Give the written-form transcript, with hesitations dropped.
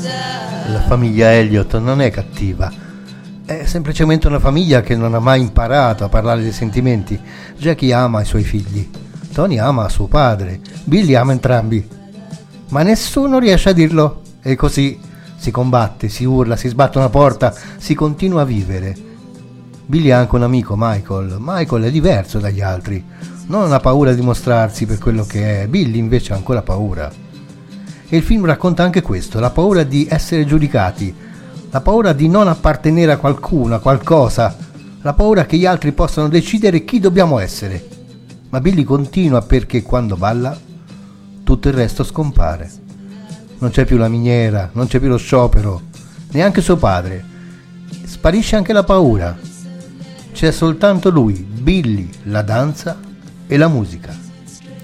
La famiglia Elliott non è cattiva, è semplicemente una famiglia che non ha mai imparato a parlare dei sentimenti. Jackie ama i suoi figli, Tony ama suo padre, Billy ama entrambi, ma nessuno riesce a dirlo. E così si combatte, si urla, si sbatte una porta, si continua a vivere. Billy ha anche un amico, Michael. Michael è diverso dagli altri, non ha paura di mostrarsi per quello che è. Billy invece ha ancora paura. E il film racconta anche questo, la paura di essere giudicati, la paura di non appartenere a qualcuno, a qualcosa, la paura che gli altri possano decidere chi dobbiamo essere. Ma Billy continua perché quando balla tutto il resto scompare. Non c'è più la miniera, non c'è più lo sciopero, neanche suo padre. Sparisce anche la paura. C'è soltanto lui, Billy, la danza e la musica.